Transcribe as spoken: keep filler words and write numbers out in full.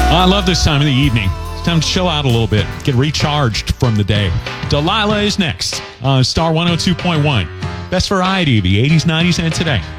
I love this time of the evening. It's time to chill out a little bit, get recharged from the day. Delilah is next. Uh, Star one oh two point one. Best variety of the eighties, nineties, and today.